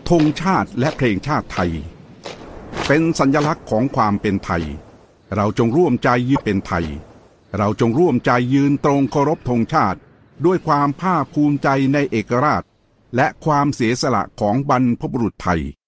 ธงชาติและเพลงชาติไทยเป็นสัญลักษณ์ของความเป็นไทยเราจงร่วมใจยืนเป็นไทยเราจงร่วมใจยืนตรงเคารพธงชาติด้วยความภาคภูมิใจในเอกราชและความเสียสละของบรรพบุรุษไทย